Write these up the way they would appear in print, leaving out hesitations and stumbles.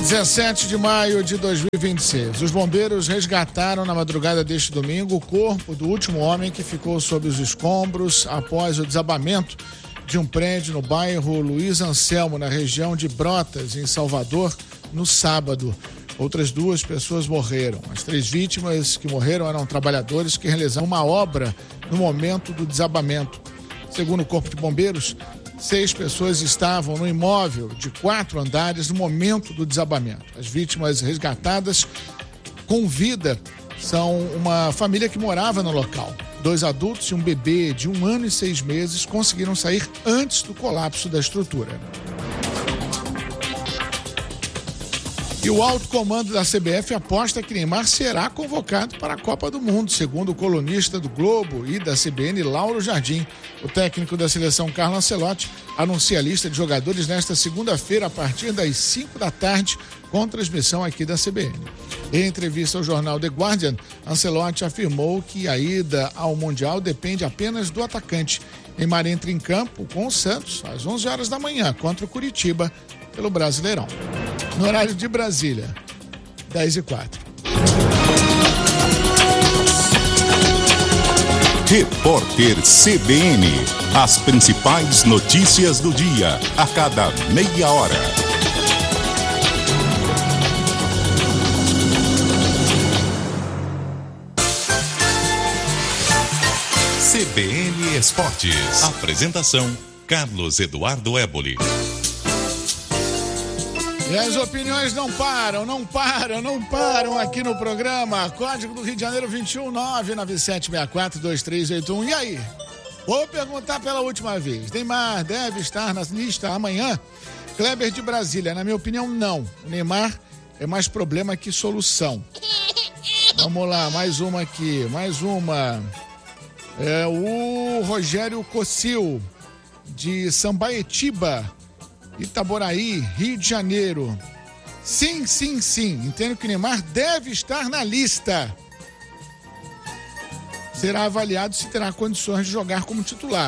17 de maio de 2026. Os bombeiros resgataram na madrugada deste domingo o corpo do último homem que ficou sob os escombros após o desabamento de um prédio no bairro Luiz Anselmo, na região de Brotas, em Salvador, no sábado. Outras 2 pessoas morreram. As 3 vítimas que morreram eram trabalhadores que realizaram uma obra no momento do desabamento. Segundo o Corpo de Bombeiros, 6 pessoas estavam no imóvel de 4 andares no momento do desabamento. As vítimas resgatadas com vida são uma família que morava no local. 2 adultos e um bebê de 1 ano e 6 meses conseguiram sair antes do colapso da estrutura. E o alto comando da CBF aposta que Neymar será convocado para a Copa do Mundo, segundo o colunista do Globo e da CBN, Lauro Jardim. O técnico da seleção, Carlo Ancelotti, anuncia a lista de jogadores nesta segunda-feira, a partir das 5 da tarde, com transmissão aqui da CBN. Em entrevista ao jornal The Guardian, Ancelotti afirmou que a ida ao Mundial depende apenas do atacante. Neymar entra em campo com o Santos às 11 horas da manhã contra o Curitiba pelo Brasileirão. No horário de Brasília, 10h04. Repórter CBN. As principais notícias do dia, a cada meia hora. CBN Esportes. Apresentação: Carlos Eduardo Éboli. E as opiniões não param aqui no programa. Código do Rio de Janeiro 21997642381. E aí? Vou perguntar pela última vez. Neymar deve estar na lista amanhã? Kleber de Brasília, na minha opinião, não. O Neymar é mais problema que solução. Vamos lá, mais uma aqui, mais uma. É o Rogério Cocil, de Sambaetiba, Itaboraí, Rio de Janeiro. Sim. Entendo que Neymar deve estar na lista. Será avaliado se terá condições de jogar como titular.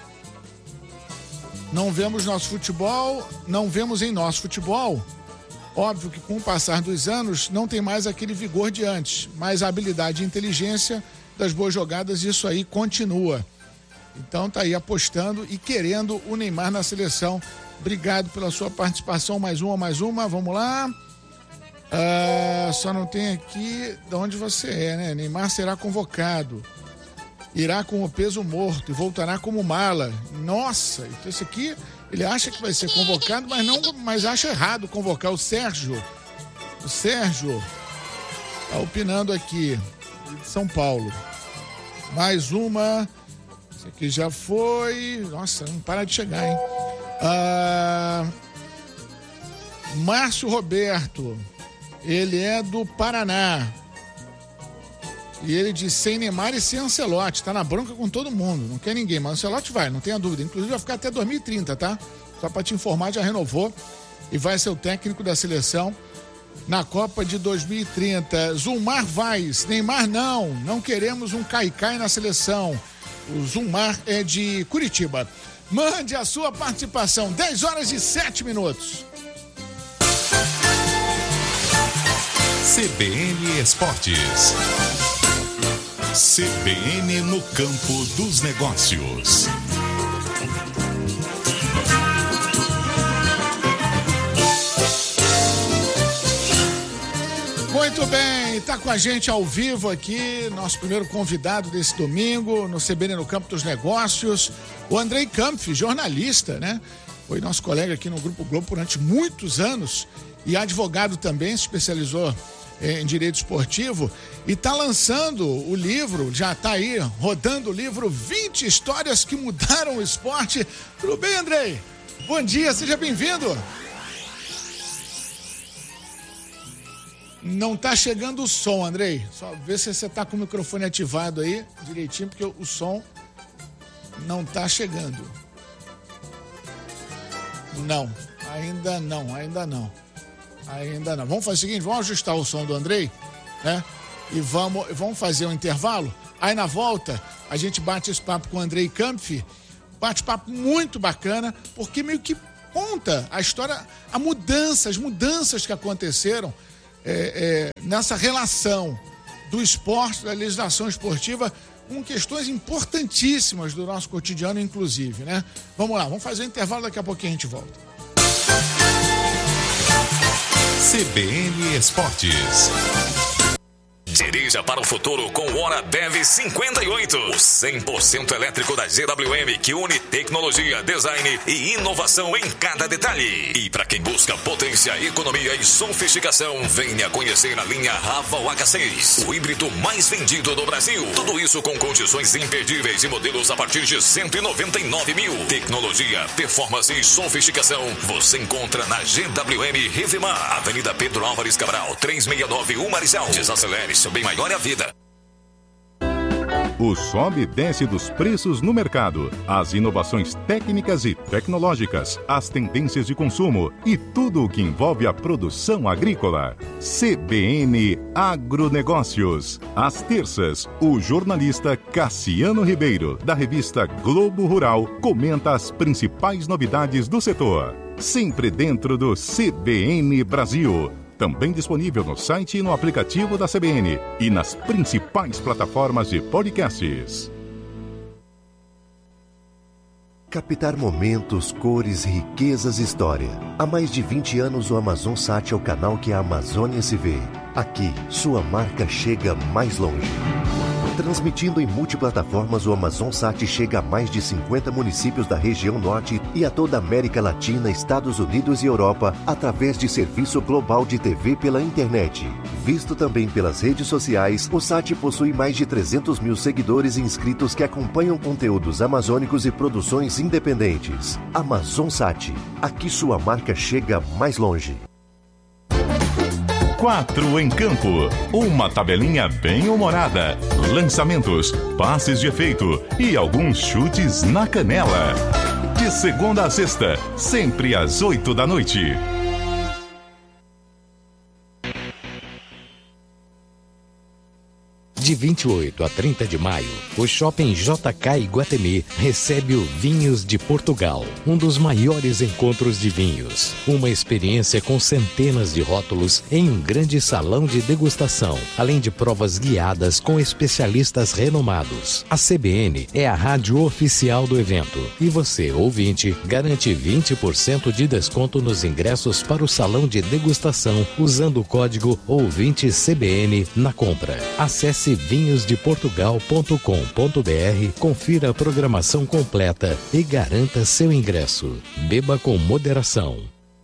Não vemos em nosso futebol. Óbvio que com o passar dos anos não tem mais aquele vigor de antes, mas a habilidade e inteligência das boas jogadas, isso aí continua. Então tá aí apostando e querendo o Neymar na seleção. Obrigado pela sua participação. Mais uma. Vamos lá. Só não tem aqui de onde você é, né? Neymar será convocado. Irá com o peso morto e voltará como mala. Nossa, então esse aqui, ele acha que vai ser convocado, mas acha errado convocar o Sérgio. O Sérgio tá opinando aqui, de São Paulo. Mais uma. Esse aqui já foi. Nossa, não para de chegar, hein? Márcio Roberto, ele é do Paraná e ele diz sem Neymar e sem Ancelotti, tá na bronca com todo mundo, não quer ninguém, mas Ancelotti vai, não tenha dúvida, inclusive vai ficar até 2030, tá? Só pra te informar, já renovou e vai ser o técnico da seleção na Copa de 2030. Zumar Vaz, Neymar não queremos um caicai na seleção. O Zumar é de Curitiba. Mande a sua participação. 10h07. CBN Esportes. CBN no campo dos negócios. Muito bem, tá com a gente ao vivo aqui, nosso primeiro convidado desse domingo, no CBN no Campo dos Negócios, o Andrei Kampf, jornalista, né? Foi nosso colega aqui no Grupo Globo durante muitos anos e advogado também, se especializou em direito esportivo e tá lançando o livro, já tá aí, rodando o livro 20 histórias que mudaram o esporte. Tudo bem, Andrei? Bom dia, seja bem-vindo. Não tá chegando o som, Andrei. Só vê se você tá com o microfone ativado aí direitinho, porque o som não tá chegando. Não. Vamos fazer o seguinte, vamos ajustar o som do Andrei, né? E vamos fazer um intervalo. Aí na volta, a gente bate esse papo com o Andrei Kampf. Bate-papo muito bacana, porque meio que conta a história, as mudanças que aconteceram nessa relação do esporte, da legislação esportiva, com questões importantíssimas do nosso cotidiano, inclusive, né? Vamos lá, vamos fazer um intervalo, daqui a pouquinho a gente volta. CBN Esportes. Dirija para o futuro com o Hora Dev 58. O 100% elétrico da GWM que une tecnologia, design e inovação em cada detalhe. E para quem busca potência, economia e sofisticação, venha conhecer a linha Raval H6, o híbrido mais vendido do Brasil. Tudo isso com condições imperdíveis e modelos a partir de 199 mil. Tecnologia, performance e sofisticação você encontra na GWM Revemar, Avenida Pedro Álvares Cabral, 369 Maricel. Desacelere, seu bem maior é a vida. O sobe e desce dos preços no mercado, as inovações técnicas e tecnológicas, as tendências de consumo e tudo o que envolve a produção agrícola. CBN Agronegócios. Às terças, o jornalista Cassiano Ribeiro, da revista Globo Rural, comenta as principais novidades do setor. Sempre dentro do CBN Brasil. Também disponível no site e no aplicativo da CBN e nas principais plataformas de podcasts. Captar momentos, cores, riquezas e história. Há mais de 20 anos o AmazonSat é o canal que a Amazônia se vê. Aqui, sua marca chega mais longe. Transmitindo em multiplataformas, o AmazonSat chega a mais de 50 municípios da região norte e a toda a América Latina, Estados Unidos e Europa, através de serviço global de TV pela internet. Visto também pelas redes sociais, o SAT possui mais de 300 mil seguidores e inscritos que acompanham conteúdos amazônicos e produções independentes. AmazonSat. Aqui sua marca chega mais longe. 4 em campo, uma tabelinha bem humorada, lançamentos, passes de efeito e alguns chutes na canela. De segunda a sexta, sempre às 8 da noite. De 28 a 30 de maio, o Shopping JK Iguatemi recebe o Vinhos de Portugal, um dos maiores encontros de vinhos. Uma experiência com centenas de rótulos em um grande salão de degustação, além de provas guiadas com especialistas renomados. A CBN é a rádio oficial do evento e você, ouvinte, garante 20% de desconto nos ingressos para o salão de degustação usando o código OUVINTECBN na compra. Acesse vinhosdeportugal.com.br, confira a programação completa e garanta seu ingresso. Beba com moderação.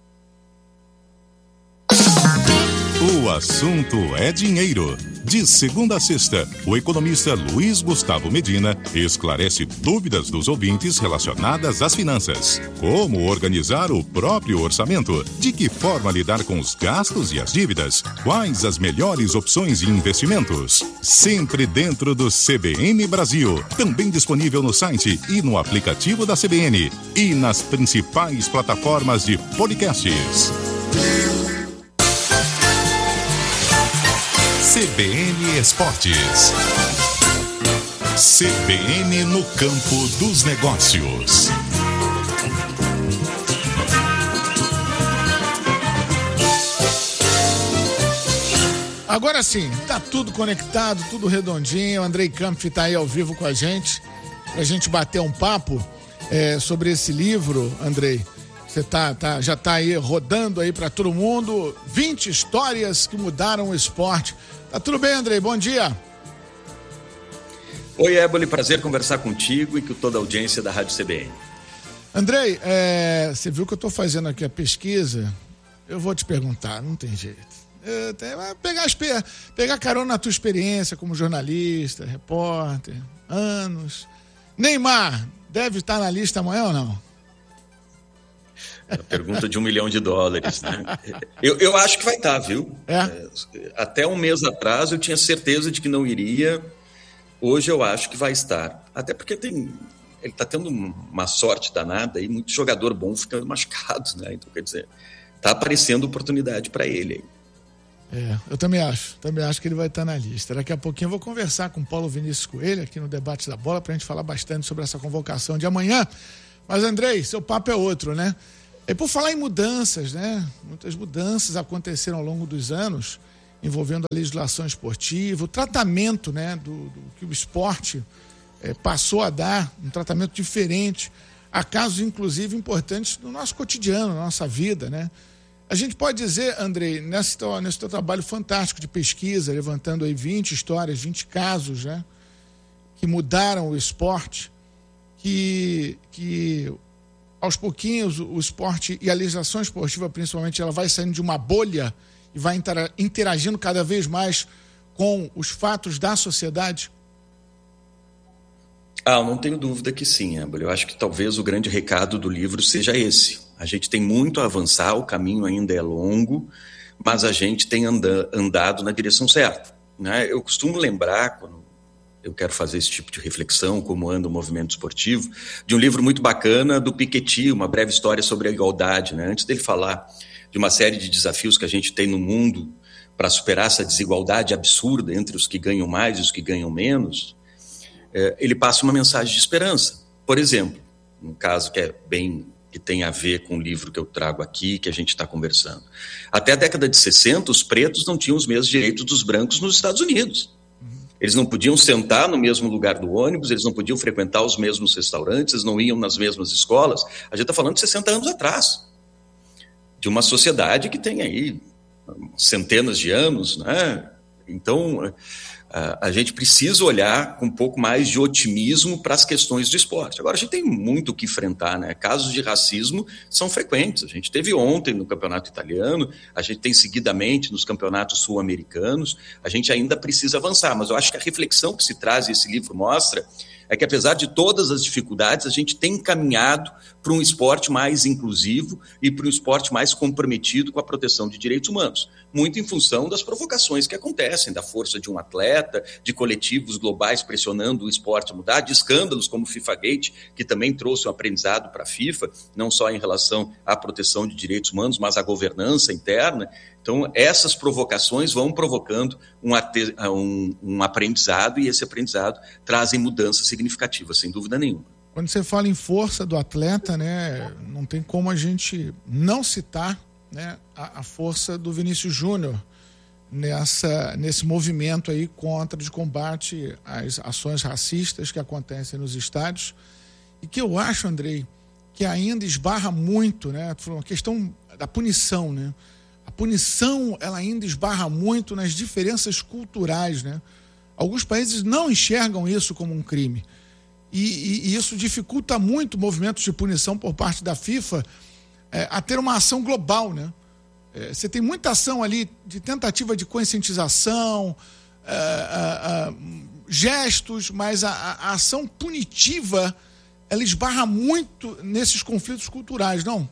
O assunto é dinheiro. De segunda a sexta, o economista Luiz Gustavo Medina esclarece dúvidas dos ouvintes relacionadas às finanças. Como organizar o próprio orçamento? De que forma lidar com os gastos e as dívidas? Quais as melhores opções de investimentos? Sempre dentro do CBN Brasil. Também disponível no site e no aplicativo da CBN. E nas principais plataformas de podcasts. CBN Esportes. CBN no campo dos negócios. Agora sim, tá tudo conectado, tudo redondinho. O Andrei Kampf tá aí ao vivo com a gente, pra gente bater um papo sobre esse livro, Andrei. Você já tá aí rodando aí para todo mundo, 20 histórias que mudaram o esporte. Tá tudo bem, Andrei? Bom dia. Oi, Éboli, prazer conversar contigo e com toda a audiência da Rádio CBN. Andrei, você viu que eu tô fazendo aqui a pesquisa? Eu vou te perguntar, não tem jeito. Pegar carona na tua experiência como jornalista, repórter, anos. Neymar, deve estar na lista amanhã ou não? A pergunta de $1 milhão, né? Eu acho que vai estar, viu? Até um mês atrás eu tinha certeza de que não iria. Hoje eu acho que vai estar. Até porque ele está tendo uma sorte danada e muito jogador bom ficando machucado, né? Então, quer dizer, está aparecendo oportunidade para ele. Eu também acho que ele vai estar na lista. Daqui a pouquinho eu vou conversar com o Paulo Vinícius Coelho aqui no Debate da Bola para a gente falar bastante sobre essa convocação de amanhã. Mas, Andrei, seu papo é outro, né? E por falar em mudanças, né? Muitas mudanças aconteceram ao longo dos anos, envolvendo a legislação esportiva, o tratamento, né, do que o esporte passou a dar, um tratamento diferente, a casos, inclusive, importantes no nosso cotidiano, na nossa vida, né? A gente pode dizer, Andrei, nesse teu trabalho fantástico de pesquisa, levantando aí 20 histórias, 20 casos, né, que mudaram o esporte, que aos pouquinhos o esporte e a legislação esportiva, principalmente, ela vai saindo de uma bolha e vai interagindo cada vez mais com os fatos da sociedade? Eu não tenho dúvida que sim, Amber. Eu acho que talvez o grande recado do livro seja esse. A gente tem muito a avançar, o caminho ainda é longo, mas a gente tem andado na direção certa, né? Eu costumo lembrar, quando eu quero fazer esse tipo de reflexão, como anda o movimento esportivo, de um livro muito bacana do Piketty, Uma Breve História sobre a Igualdade, né? Antes dele falar de uma série de desafios que a gente tem no mundo para superar essa desigualdade absurda entre os que ganham mais e os que ganham menos, ele passa uma mensagem de esperança. Por exemplo, um caso que tem a ver com o livro que eu trago aqui, que a gente está conversando. Até a década de 60, os pretos não tinham os mesmos direitos dos brancos nos Estados Unidos. Eles não podiam sentar no mesmo lugar do ônibus, eles não podiam frequentar os mesmos restaurantes, eles não iam nas mesmas escolas. A gente está falando de 60 anos atrás, de uma sociedade que tem aí centenas de anos, né? Então, a gente precisa olhar com um pouco mais de otimismo para as questões do esporte. Agora, a gente tem muito o que enfrentar, né? Casos de racismo são frequentes. A gente teve ontem no campeonato italiano, a gente tem seguidamente nos campeonatos sul-americanos, a gente ainda precisa avançar, mas eu acho que a reflexão que se traz e esse livro mostra é que, apesar de todas as dificuldades, a gente tem caminhado para um esporte mais inclusivo e para um esporte mais comprometido com a proteção de direitos humanos, muito em função das provocações que acontecem, da força de um atleta, de coletivos globais pressionando o esporte a mudar, de escândalos como o FIFA-Gate, que também trouxe um aprendizado para a FIFA, não só em relação à proteção de direitos humanos, mas à governança interna. Então, essas provocações vão provocando um aprendizado, e esse aprendizado trazem mudanças significativas, sem dúvida nenhuma. Quando você fala em força do atleta, né, não tem como a gente não citar, né, a força do Vinícius Júnior nesse movimento aí de combate às ações racistas que acontecem nos estádios, e que eu acho, Andrei, que ainda esbarra muito, né, a questão da punição, né? A punição, ela ainda esbarra muito nas diferenças culturais, né? Alguns países não enxergam isso como um crime. E isso dificulta muito movimentos de punição por parte da FIFA a ter uma ação global, né? Você tem muita ação ali de tentativa de conscientização, gestos, mas a ação punitiva, ela esbarra muito nesses conflitos culturais, não?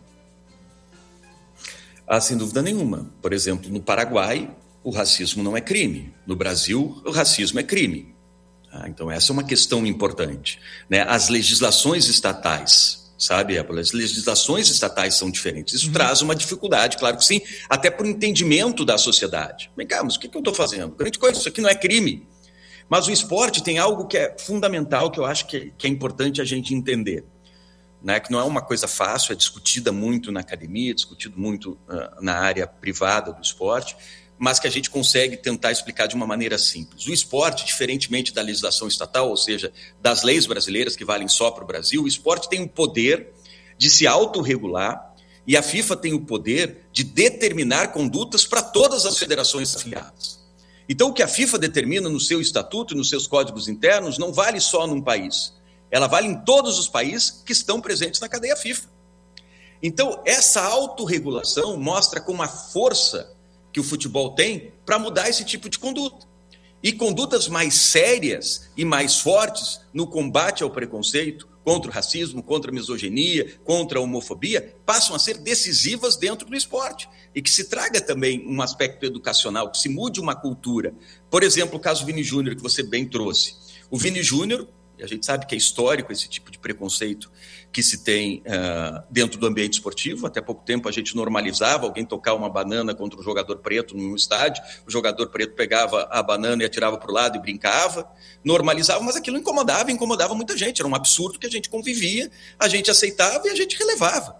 Sem dúvida nenhuma. Por exemplo, no Paraguai, o racismo não é crime. No Brasil, o racismo é crime. Então, essa é uma questão importante, né? As legislações estatais, sabe, as legislações estatais são diferentes. Isso traz uma dificuldade, claro que sim, até para o entendimento da sociedade. Vem cá, mas o que eu estou fazendo? Grande coisa, isso aqui não é crime. Mas o esporte tem algo que é fundamental, que eu acho que é importante a gente entender, né? Que não é uma coisa fácil, é discutida muito na academia, discutido muito na área privada do esporte, mas que a gente consegue tentar explicar de uma maneira simples. O esporte, diferentemente da legislação estatal, ou seja, das leis brasileiras que valem só para o Brasil, o esporte tem o poder de se autorregular e a FIFA tem o poder de determinar condutas para todas as federações afiliadas. Então, o que a FIFA determina no seu estatuto e nos seus códigos internos não vale só num país. Ela vale em todos os países que estão presentes na cadeia FIFA. Então, essa autorregulação mostra como a força que o futebol tem para mudar esse tipo de conduta. E condutas mais sérias e mais fortes no combate ao preconceito, contra o racismo, contra a misoginia, contra a homofobia, passam a ser decisivas dentro do esporte. E que se traga também um aspecto educacional, que se mude uma cultura. Por exemplo, o caso Vini Júnior, que você bem trouxe. O Vini Júnior, a gente sabe que é histórico esse tipo de preconceito que se tem dentro do ambiente esportivo. Até pouco tempo a gente normalizava alguém tocar uma banana contra um jogador preto num estádio, o jogador preto pegava a banana e atirava para o lado e brincava, normalizava, mas aquilo incomodava muita gente, era um absurdo que a gente convivia, a gente aceitava e a gente relevava.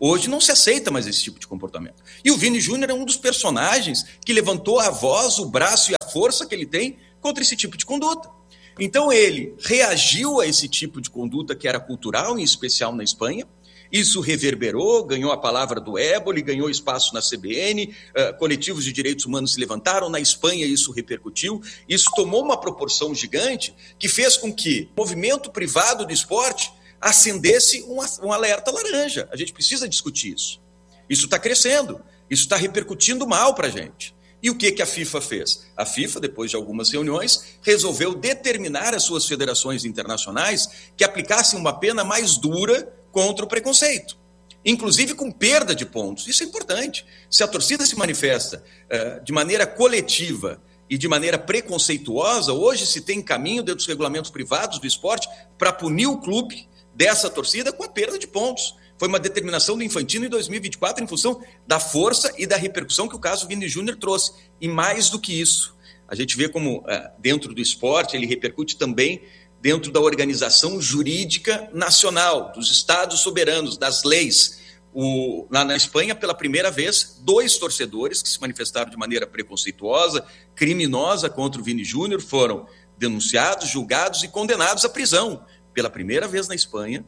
Hoje não se aceita mais esse tipo de comportamento. E o Vini Júnior é um dos personagens que levantou a voz, o braço e a força que ele tem contra esse tipo de conduta. Então ele reagiu a esse tipo de conduta que era cultural, em especial na Espanha. Isso reverberou, ganhou a palavra do Éboli, ganhou espaço na CBN, coletivos de direitos humanos se levantaram, na Espanha isso repercutiu, isso tomou uma proporção gigante que fez com que o movimento privado do esporte acendesse um alerta laranja. A gente precisa discutir isso. Isso está crescendo, isso está repercutindo mal para a gente. E o que a FIFA fez? A FIFA, depois de algumas reuniões, resolveu determinar às suas federações internacionais que aplicassem uma pena mais dura contra o preconceito, inclusive com perda de pontos. Isso é importante. Se a torcida se manifesta de maneira coletiva e de maneira preconceituosa, hoje se tem caminho dentro dos regulamentos privados do esporte para punir o clube dessa torcida com a perda de pontos. Foi uma determinação do Infantino em 2024 em função da força e da repercussão que o caso Vini Júnior trouxe. E mais do que isso, a gente vê como dentro do esporte ele repercute também dentro da organização jurídica nacional, dos estados soberanos, das leis. Lá na Espanha, pela primeira vez, 2 torcedores que se manifestaram de maneira preconceituosa, criminosa contra o Vini Júnior foram denunciados, julgados e condenados à prisão. Pela primeira vez na Espanha,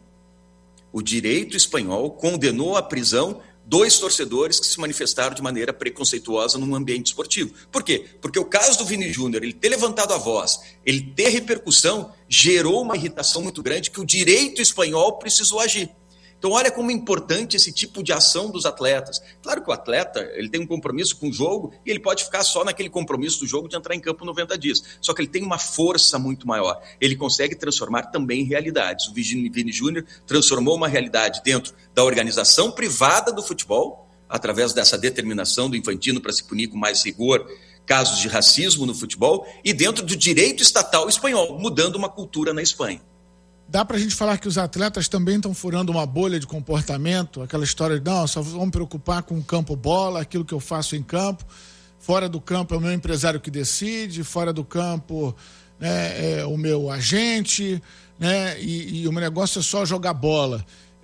o direito espanhol condenou à prisão 2 torcedores que se manifestaram de maneira preconceituosa num ambiente esportivo. Por quê? Porque o caso do Vini Júnior, ele ter levantado a voz, ele ter repercussão, gerou uma irritação muito grande que o direito espanhol precisou agir. Então, olha como é importante esse tipo de ação dos atletas. Claro que o atleta ele tem um compromisso com o jogo e ele pode ficar só naquele compromisso do jogo de entrar em campo 90 dias. Só que ele tem uma força muito maior. Ele consegue transformar também realidades. O Vini Júnior transformou uma realidade dentro da organização privada do futebol, através dessa determinação do Infantino para se punir com mais rigor casos de racismo no futebol, e dentro do direito estatal espanhol, mudando uma cultura na Espanha. Dá pra gente falar que os atletas também estão furando uma bolha de comportamento, aquela história de, não, só vamos me preocupar com o campo bola, aquilo que eu faço em campo, fora do campo é o meu empresário que decide, fora do campo, né, é o meu agente, né, e o meu negócio é só jogar bola.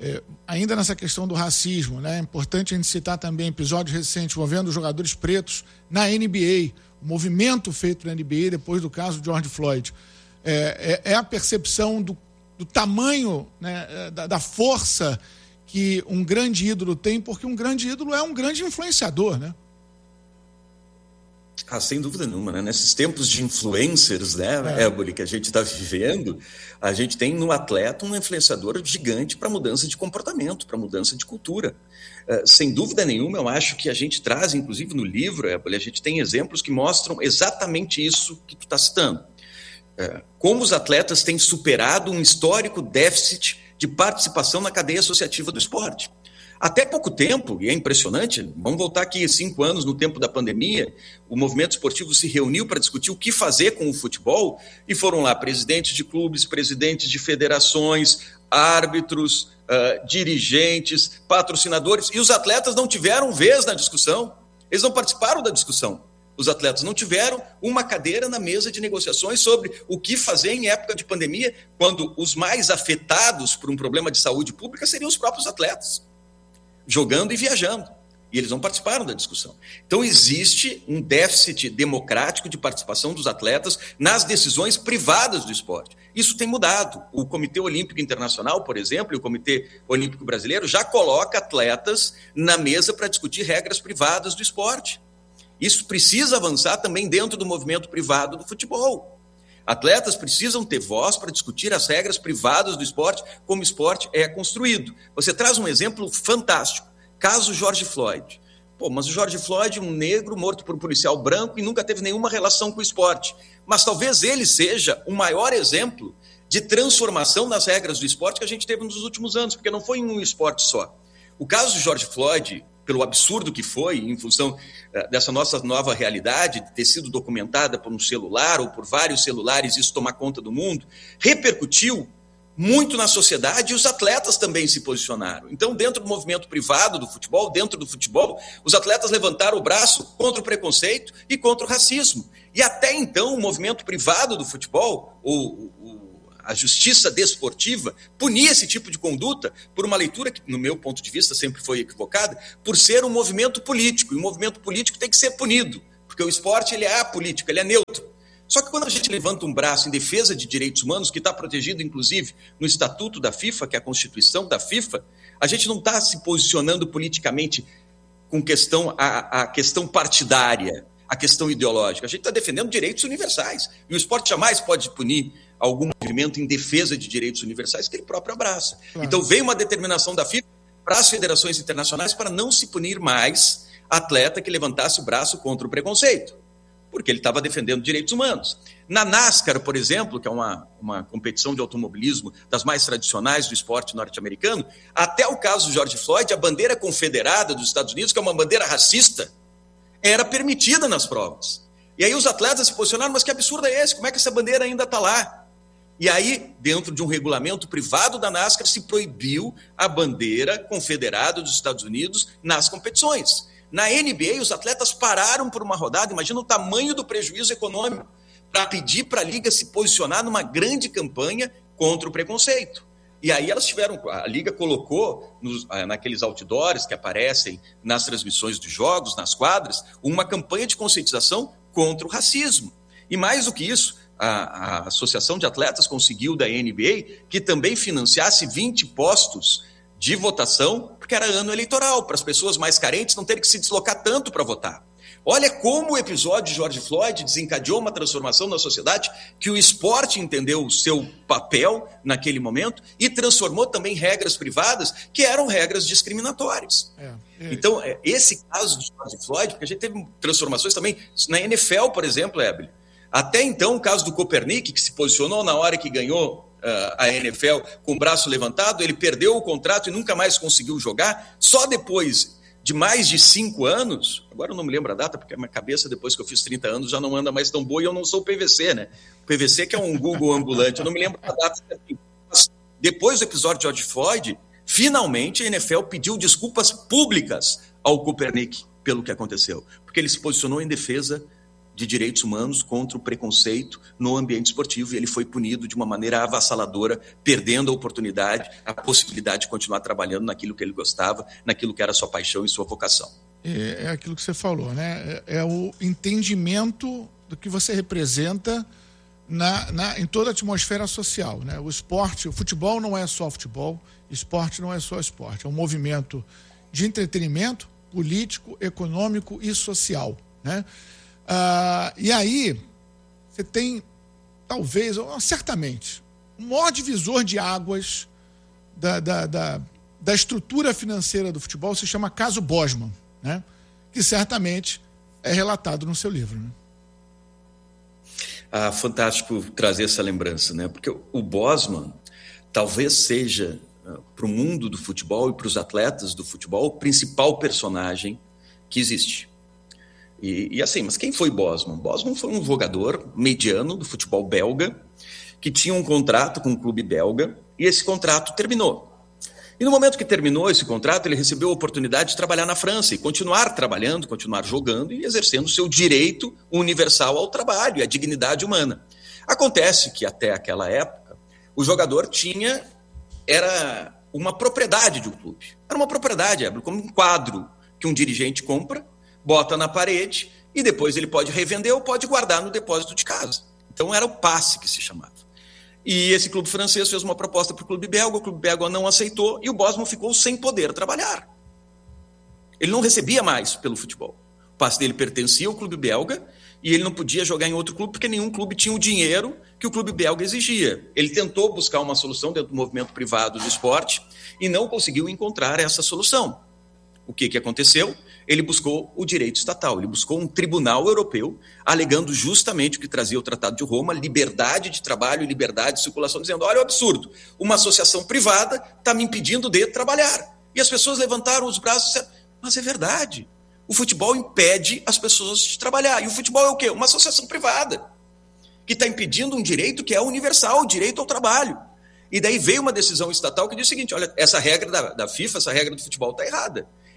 Ainda nessa questão do racismo, né, é importante a gente citar também episódios recentes envolvendo jogadores pretos na NBA, o movimento feito na NBA depois do caso de George Floyd. É a percepção do tamanho, né, da força que um grande ídolo tem, porque um grande ídolo é um grande influenciador, né? Sem dúvida nenhuma, né? Nesses tempos de influencers, né, Éboli, que a gente está vivendo, a gente tem no atleta um influenciador gigante para mudança de comportamento, para mudança de cultura. Sem dúvida nenhuma, eu acho que a gente traz, inclusive no livro, Éboli, a gente tem exemplos que mostram exatamente isso que tu está citando. Como os atletas têm superado um histórico déficit de participação na cadeia associativa do esporte. Até pouco tempo, e é impressionante, vamos voltar aqui 5 anos no tempo da pandemia, o movimento esportivo se reuniu para discutir o que fazer com o futebol, e foram lá presidentes de clubes, presidentes de federações, árbitros, dirigentes, patrocinadores, e os atletas não tiveram vez na discussão, eles não participaram da discussão. Os atletas não tiveram uma cadeira na mesa de negociações sobre o que fazer em época de pandemia, quando os mais afetados por um problema de saúde pública seriam os próprios atletas, jogando e viajando. E eles não participaram da discussão. Então, existe um déficit democrático de participação dos atletas nas decisões privadas do esporte. Isso tem mudado. O Comitê Olímpico Internacional, por exemplo, e o Comitê Olímpico Brasileiro já coloca atletas na mesa para discutir regras privadas do esporte. Isso precisa avançar também dentro do movimento privado do futebol. Atletas precisam ter voz para discutir as regras privadas do esporte, como o esporte é construído. Você traz um exemplo fantástico, caso George Floyd. Mas o George Floyd, um negro morto por um policial branco e nunca teve nenhuma relação com o esporte. Mas talvez ele seja o maior exemplo de transformação nas regras do esporte que a gente teve nos últimos anos, porque não foi em um esporte só. O caso do George Floyd, pelo absurdo que foi, em função dessa nossa nova realidade, de ter sido documentada por um celular ou por vários celulares, isso tomar conta do mundo, repercutiu muito na sociedade e os atletas também se posicionaram. Então, dentro do movimento privado do futebol, dentro do futebol, os atletas levantaram o braço contra o preconceito e contra o racismo. E até então, o movimento privado do futebol, a justiça desportiva punir esse tipo de conduta por uma leitura que, no meu ponto de vista, sempre foi equivocada, por ser um movimento político. E o movimento político tem que ser punido, porque o esporte ele é apolítico, ele é neutro. Só que quando a gente levanta um braço em defesa de direitos humanos, que está protegido, inclusive, no Estatuto da FIFA, que é a Constituição da FIFA, a gente não está se posicionando politicamente com a questão partidária, a questão ideológica. A gente está defendendo direitos universais. E o esporte jamais pode punir algum movimento em defesa de direitos universais que ele próprio abraça. Claro. Então veio uma determinação da FIFA para as federações internacionais para não se punir mais atleta que levantasse o braço contra o preconceito, porque ele estava defendendo direitos humanos. Na NASCAR, por exemplo, que é uma competição de automobilismo das mais tradicionais do esporte norte-americano, até o caso do George Floyd, a bandeira confederada dos Estados Unidos, que é uma bandeira racista, era permitida nas provas. E aí os atletas se posicionaram, mas que absurdo é esse? Como é que essa bandeira ainda está lá? E aí, dentro de um regulamento privado da NASCAR, se proibiu a bandeira confederada dos Estados Unidos nas competições. Na NBA, os atletas pararam por uma rodada, imagina o tamanho do prejuízo econômico, para pedir para a Liga se posicionar numa grande campanha contra o preconceito. E aí a Liga colocou naqueles outdoors que aparecem nas transmissões dos jogos, nas quadras, uma campanha de conscientização contra o racismo. E mais do que isso, a Associação de Atletas conseguiu da NBA que também financiasse 20 postos de votação, porque era ano eleitoral, para as pessoas mais carentes não terem que se deslocar tanto para votar. Olha como o episódio de George Floyd desencadeou uma transformação na sociedade, que o esporte entendeu o seu papel naquele momento e transformou também regras privadas que eram regras discriminatórias. Então, esse caso de George Floyd, porque a gente teve transformações também na NFL, por exemplo, Ebele. Até então, o caso do Kaepernick, que se posicionou na hora que ganhou a NFL com o braço levantado, ele perdeu o contrato e nunca mais conseguiu jogar. Só depois de mais de 5 anos, agora eu não me lembro a data, porque a minha cabeça, depois que eu fiz 30 anos, já não anda mais tão boa e eu não sou o PVC, né? O PVC que é um Google ambulante, eu não me lembro a data. Mas depois do episódio de George Floyd, finalmente a NFL pediu desculpas públicas ao Kaepernick pelo que aconteceu, porque ele se posicionou em defesa de direitos humanos contra o preconceito no ambiente esportivo, e ele foi punido de uma maneira avassaladora, perdendo a oportunidade, a possibilidade de continuar trabalhando naquilo que ele gostava, naquilo que era sua paixão e sua vocação. É aquilo que você falou, né? É o entendimento do que você representa em toda a atmosfera social, né? O esporte, o futebol não é só futebol, esporte não é só esporte, é um movimento de entretenimento político, econômico e social, né? E aí, você tem, talvez, certamente, o maior divisor de águas da estrutura financeira do futebol se chama caso Bosman, né? Que certamente é relatado no seu livro, né? Fantástico trazer essa lembrança, né? Porque o Bosman talvez seja, para o mundo do futebol e para os atletas do futebol, o principal personagem que existe. E assim, mas quem foi Bosman? Bosman foi um jogador mediano do futebol belga que tinha um contrato com um clube belga e esse contrato terminou. E no momento que terminou esse contrato, ele recebeu a oportunidade de trabalhar na França e continuar trabalhando, continuar jogando e exercendo o seu direito universal ao trabalho e à dignidade humana. Acontece que até aquela época, o jogador era uma propriedade de um clube. Era uma propriedade, como um quadro que um dirigente compra, bota na parede e depois ele pode revender ou pode guardar no depósito de casa. Então era o passe que se chamava. E esse clube francês fez uma proposta para o clube belga não aceitou e o Bosman ficou sem poder trabalhar. Ele não recebia mais pelo futebol. O passe dele pertencia ao clube belga e ele não podia jogar em outro clube porque nenhum clube tinha o dinheiro que o clube belga exigia. Ele tentou buscar uma solução dentro do movimento privado do esporte e não conseguiu encontrar essa solução. O que aconteceu? Ele buscou o direito estatal, ele buscou um tribunal europeu, alegando justamente o que trazia o Tratado de Roma, liberdade de trabalho e liberdade de circulação, dizendo, olha o absurdo, uma associação privada está me impedindo de trabalhar. E as pessoas levantaram os braços e disseram, mas é verdade, o futebol impede as pessoas de trabalhar. E o futebol é o quê? Uma associação privada, que está impedindo um direito que é universal, o direito ao trabalho. E daí veio uma decisão estatal que diz o seguinte, olha, essa regra da FIFA, essa regra do futebol está errada.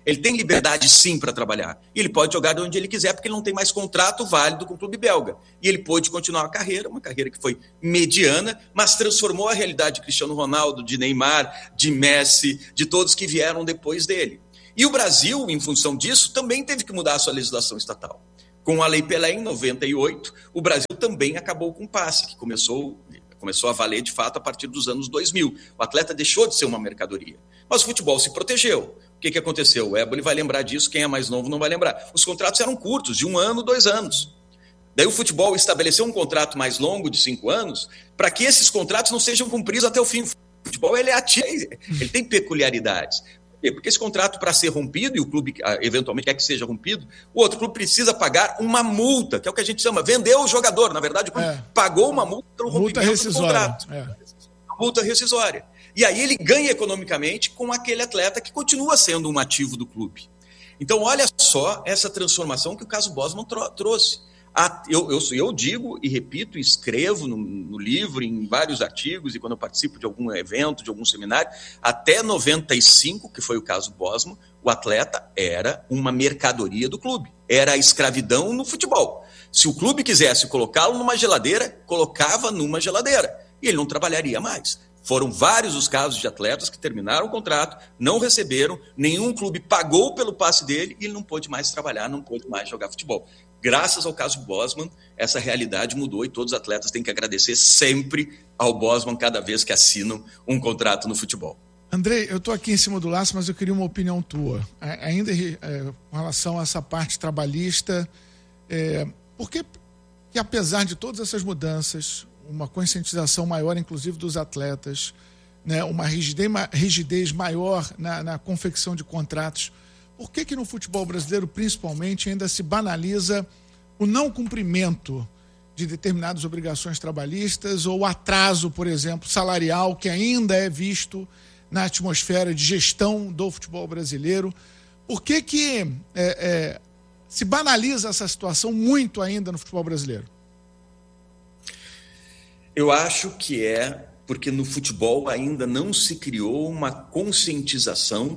Ele tem liberdade, sim, para trabalhar. E ele pode jogar de onde ele quiser, porque ele não tem mais contrato válido com o clube belga. E ele pôde continuar a carreira, uma carreira que foi mediana, mas transformou a realidade de Cristiano Ronaldo, de Neymar, de Messi, de todos que vieram depois dele. E o Brasil, em função disso, também teve que mudar a sua legislação estatal. Com a Lei Pelé, em 98, o Brasil também acabou com o passe, que começou a valer, de fato, a partir dos anos 2000. O atleta deixou de ser uma mercadoria. Mas o futebol se protegeu. O que aconteceu? O Éboli vai lembrar disso, quem é mais novo não vai lembrar. Os contratos eram curtos, de 1 ano, 2 anos. Daí o futebol estabeleceu um contrato mais longo, de 5 anos, para que esses contratos não sejam cumpridos até o fim. O futebol ele é ativo, ele tem peculiaridades. Por quê? Porque esse contrato, para ser rompido, e o clube eventualmente quer que seja rompido, o outro clube precisa pagar uma multa, que é o que a gente chama, vendeu o jogador. Na verdade, o clube pagou uma multa pelo rompimento do contrato. Multa rescisória. E aí ele ganha economicamente com aquele atleta que continua sendo um ativo do clube. Então, olha só essa transformação que o caso Bosman trouxe. Eu digo e repito, escrevo no livro, em vários artigos, e quando eu participo de algum evento, de algum seminário, até 95, que foi o caso Bosman, o atleta era uma mercadoria do clube. Era a escravidão no futebol. Se o clube quisesse colocá-lo numa geladeira, colocava numa geladeira. E ele não trabalharia mais. Foram vários os casos de atletas que terminaram o contrato, não receberam, nenhum clube pagou pelo passe dele e ele não pôde mais trabalhar, não pôde mais jogar futebol. Graças ao caso Bosman, essa realidade mudou e todos os atletas têm que agradecer sempre ao Bosman cada vez que assinam um contrato no futebol. Andrei, eu estou aqui em cima do laço, mas eu queria uma opinião tua. Ainda com relação a essa parte trabalhista, por que apesar de todas essas mudanças, uma conscientização maior, inclusive, dos atletas, né, uma rigidez maior na confecção de contratos. Por que no futebol brasileiro, principalmente, ainda se banaliza o não cumprimento de determinadas obrigações trabalhistas ou atraso, por exemplo, salarial, que ainda é visto na atmosfera de gestão do futebol brasileiro? Por que se banaliza essa situação muito ainda no futebol brasileiro? Eu acho que é porque no futebol ainda não se criou uma conscientização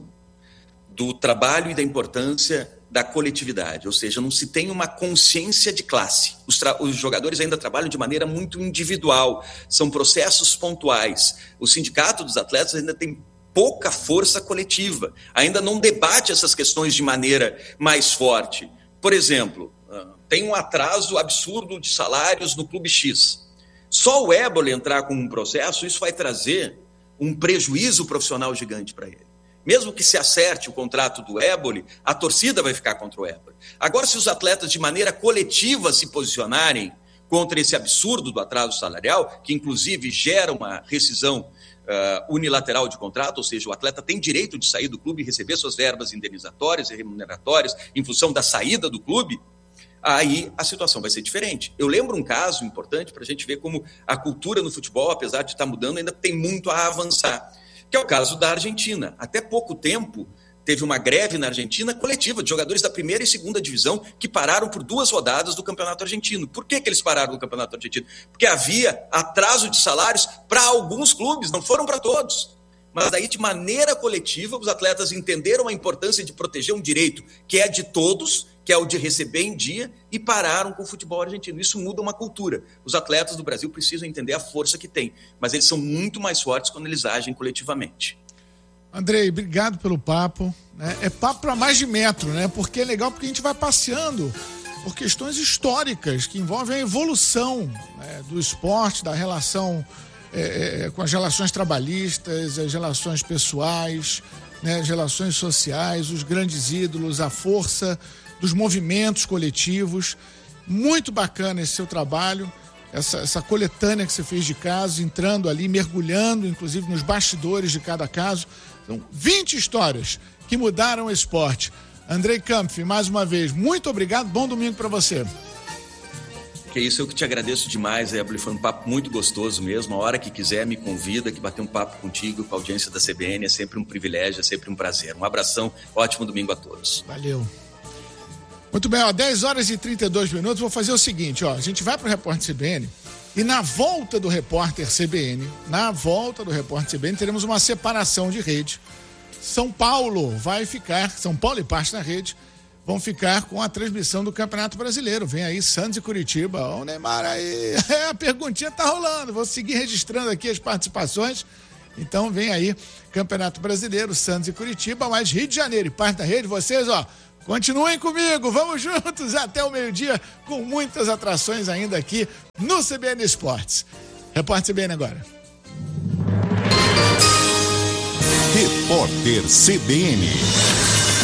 do trabalho e da importância da coletividade, ou seja, não se tem uma consciência de classe. Os jogadores ainda trabalham de maneira muito individual, são processos pontuais. O sindicato dos atletas ainda tem pouca força coletiva, ainda não debate essas questões de maneira mais forte. Por exemplo, tem um atraso absurdo de salários no clube X. Só o Éboli entrar com um processo, isso vai trazer um prejuízo profissional gigante para ele. Mesmo que se acerte o contrato do Éboli, a torcida vai ficar contra o Éboli. Agora, se os atletas de maneira coletiva se posicionarem contra esse absurdo do atraso salarial, que inclusive gera uma rescisão unilateral de contrato, ou seja, o atleta tem direito de sair do clube e receber suas verbas indenizatórias e remuneratórias em função da saída do clube, aí a situação vai ser diferente. Eu lembro um caso importante para a gente ver como a cultura no futebol, apesar de estar mudando, ainda tem muito a avançar, que é o caso da Argentina. Até pouco tempo, teve uma greve na Argentina coletiva de jogadores da primeira e segunda divisão que pararam por 2 rodadas do Campeonato Argentino. Por que eles pararam do Campeonato Argentino? Porque havia atraso de salários para alguns clubes, não foram para todos. Mas daí, de maneira coletiva, os atletas entenderam a importância de proteger um direito que é de todos, que é o de receber em dia, e pararam com o futebol argentino. Isso muda uma cultura. Os atletas do Brasil precisam entender a força que têm, mas eles são muito mais fortes quando eles agem coletivamente. Andrei, obrigado pelo papo. É papo para mais de metro, né? Porque é legal porque a gente vai passeando por questões históricas que envolvem a evolução, né, do esporte, da relação com as relações trabalhistas, as relações pessoais, né, as relações sociais, os grandes ídolos, a força dos movimentos coletivos. Muito bacana esse seu trabalho, essa coletânea que você fez de casos, entrando ali, mergulhando, inclusive, nos bastidores de cada caso. São 20 histórias que mudaram o esporte. Andrei Kampf, mais uma vez, muito obrigado, bom domingo para você. Que isso, eu que te agradeço demais, Éboli, foi um papo muito gostoso mesmo. A hora que quiser, me convida, que bater um papo contigo, com a audiência da CBN, é sempre um privilégio, é sempre um prazer. Um abração, ótimo domingo a todos. Valeu. Muito bem, 10 horas e 32 minutos, vou fazer o seguinte, a gente vai para o Repórter CBN e na volta do Repórter CBN, teremos uma separação de rede. São Paulo e parte da rede vão ficar com a transmissão do Campeonato Brasileiro. Vem aí Santos e Curitiba. Ó, o Neymar aí, a perguntinha tá rolando. Vou seguir registrando aqui as participações. Então vem aí Campeonato Brasileiro, Santos e Curitiba, mas Rio de Janeiro e parte da rede, vocês, ó, continuem comigo, vamos juntos até o meio-dia com muitas atrações ainda aqui no CBN Esportes. Repórter CBN agora. Repórter CBN.